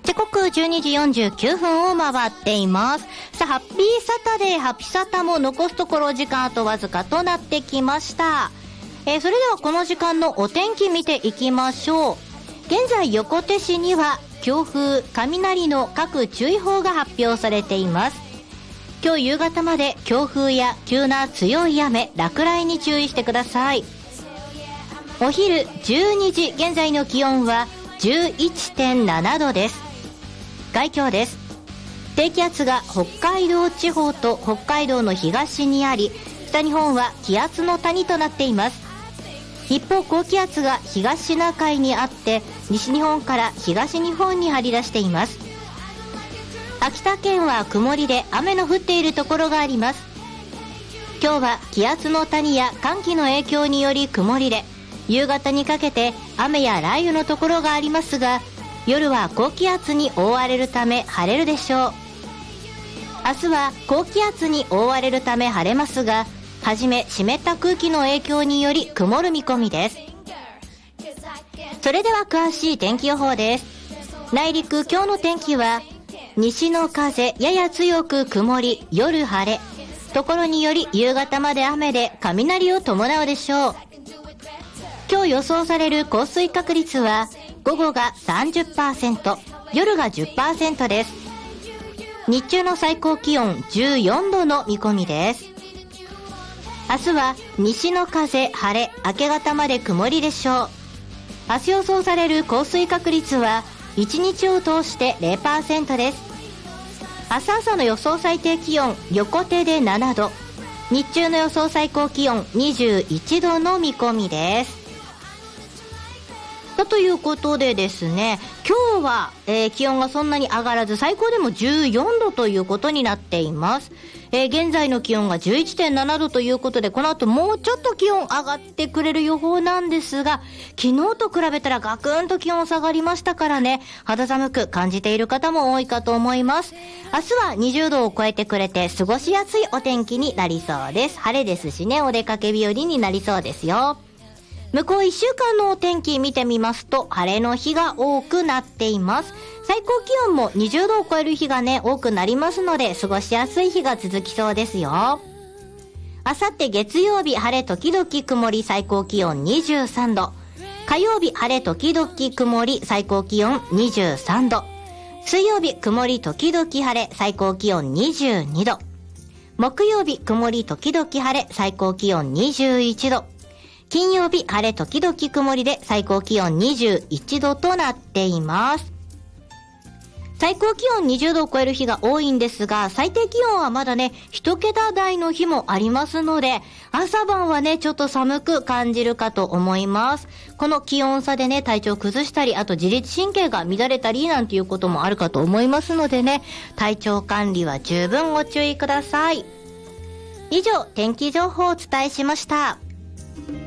時刻12時49分を回っています。さあ、ハッピーサタデー、ハピサタも残すところ時間あとわずかとなってきました。それではこの時間のお天気見ていきましょう。現在横手市には強風、雷の各注意報が発表されています。今日夕方まで強風や急な強い雨、落雷に注意してください。お昼12時現在の気温は 11.7 度です。概況です。低気圧が北海道地方と北海道の東にあり、北日本は気圧の谷となっています。一方、高気圧が東シナ海にあって、西日本から東日本に張り出しています。秋田県は曇りで雨の降っているところがあります。今日は気圧の谷や寒気の影響により曇りで、夕方にかけて雨や雷雨のところがありますが、夜は高気圧に覆われるため晴れるでしょう。明日は高気圧に覆われるため晴れますが、はじめ湿った空気の影響により曇る見込みです。それでは詳しい天気予報です。内陸、今日の天気は西の風やや強く曇り、夜晴れ、ところにより夕方まで雨で雷を伴うでしょう。今日予想される降水確率は午後が 30%、夜が 10% です。日中の最高気温14度の見込みです。明日は西の風、晴れ、明け方まで曇りでしょう。明日予想される降水確率は1日を通して 0% です。明日朝の予想最低気温、横手で7度、日中の予想最高気温21度の見込みです。ということでですね、今日は、気温がそんなに上がらず、最高でも14度ということになっています。現在の気温が 11.7 度ということで、この後もうちょっと気温上がってくれる予報なんですが、昨日と比べたらガクンと気温下がりましたからね、肌寒く感じている方も多いかと思います。明日は20度を超えてくれて過ごしやすいお天気になりそうです。晴れですしね、お出かけ日和になりそうですよ。向こう1週間のお天気見てみますと、晴れの日が多くなっています。最高気温も20度を超える日がね、多くなりますので、過ごしやすい日が続きそうですよ。あさって月曜日、晴れ時々曇り、最高気温23度。火曜日、晴れ時々曇り、最高気温23度。水曜日、曇り時々晴れ、最高気温22度。木曜日、曇り時々晴れ、最高気温21度。金曜日、晴れ時々曇りで最高気温21度となっています。最高気温20度を超える日が多いんですが、最低気温はまだね、1桁台の日もありますので、朝晩はね、ちょっと寒く感じるかと思います。この気温差でね、体調崩したり、あと自律神経が乱れたりなんていうこともあるかと思いますのでね、体調管理は十分ご注意ください。以上、天気情報をお伝えしました。